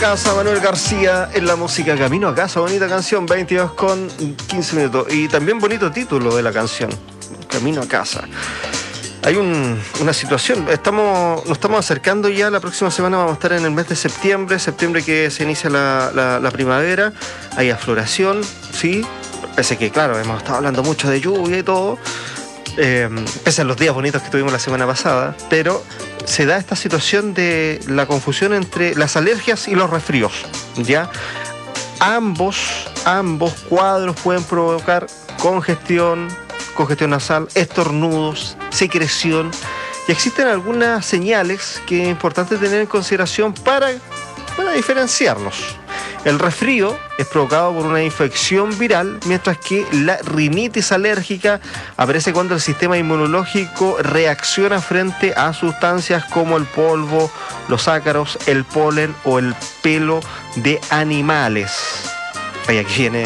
Casa, Manuel García en la música Camino a Casa, bonita canción, 22 con 15 minutos. Y también bonito título de la canción, Camino a Casa. Hay una situación, nos estamos acercando ya, la próxima semana vamos a estar en el mes de septiembre que se inicia la primavera, hay afloración, ¿sí? Pese que, claro, hemos estado hablando mucho de lluvia y todo, pese a los días bonitos que tuvimos la semana pasada, pero se da esta situación de la confusión entre las alergias y los resfríos, ¿ya? Ambos cuadros pueden provocar congestión nasal, estornudos, secreción, y existen algunas señales que es importante tener en consideración para diferenciarlos. El resfrío es provocado por una infección viral, mientras que la rinitis alérgica aparece cuando el sistema inmunológico reacciona frente a sustancias como el polvo, los ácaros, el polen o el pelo de animales. Vaya, aquí viene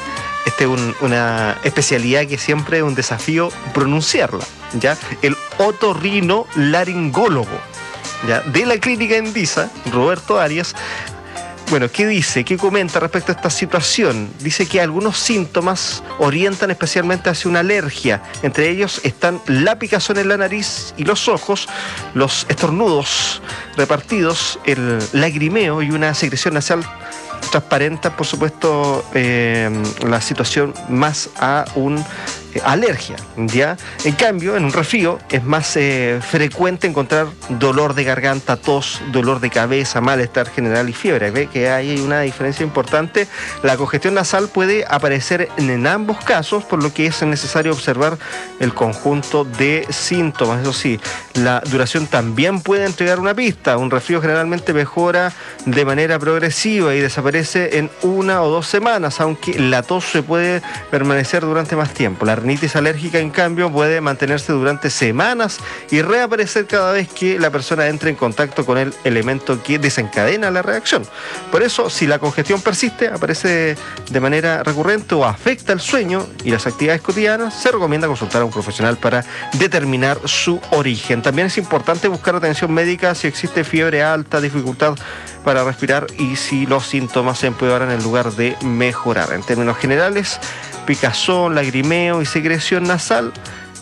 una especialidad que siempre es un desafío pronunciarla, ¿ya? El otorrinolaringólogo, ¿ya? De la Clínica Endisa, Roberto Arias. Bueno, ¿qué dice? ¿Qué comenta respecto a esta situación? Dice que algunos síntomas orientan especialmente hacia una alergia. Entre ellos están la picazón en la nariz y los ojos, los estornudos repartidos, el lagrimeo y una secreción nasal transparente, por supuesto, la situación más a una alergia, ¿ya? En cambio, en un resfrío es más frecuente encontrar dolor de garganta, tos, dolor de cabeza, malestar general y fiebre. Ve que hay una diferencia importante. La congestión nasal puede aparecer en ambos casos, por lo que es necesario observar el conjunto de síntomas. Eso sí, la duración también puede entregar una pista. Un resfrío generalmente mejora de manera progresiva y desaparece en 1 o 2 semanas, aunque la tos se puede permanecer durante más tiempo. La rinitis alérgica, en cambio, puede mantenerse durante semanas y reaparecer cada vez que la persona entre en contacto con el elemento que desencadena la reacción. Por eso, si la congestión persiste, aparece de manera recurrente o afecta el sueño y las actividades cotidianas, se recomienda consultar a un profesional para determinar su origen. También es importante buscar atención médica si existe fiebre alta, dificultad para respirar y si los síntomas se empeoran en lugar de mejorar. En términos generales, picazón, lagrimeo y secreción nasal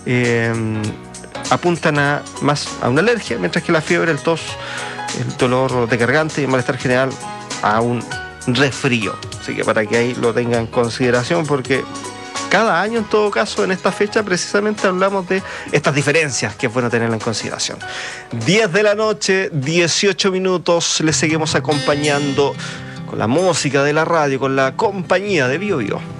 apuntan más a una alergia, mientras que la fiebre, el tos, el dolor de garganta y el malestar general a un resfrío. Así que para que ahí lo tengan en consideración, porque cada año, en todo caso, en esta fecha precisamente hablamos de estas diferencias que es bueno tenerla en consideración. 10 de la noche, 18 minutos, les seguimos acompañando con la música de la radio, con la compañía de Bio Bio.